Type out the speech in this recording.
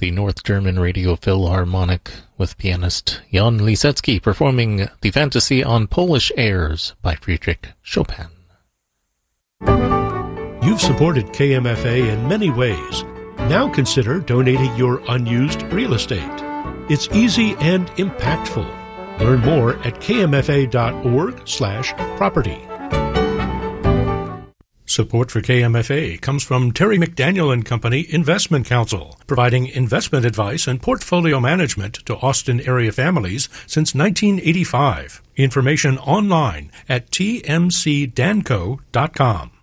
the North German Radio Philharmonic with pianist Jan Lisecki performing the Fantasy on Polish Airs by Friedrich Chopin. You've supported KMFA in many ways. Now consider donating your unused real estate. It's easy and impactful. Learn more at kmfa.org/property. Support for KMFA comes from Terry McDaniel and Company Investment Counsel, providing investment advice and portfolio management to Austin area families since 1985. Information online at tmcdanco.com.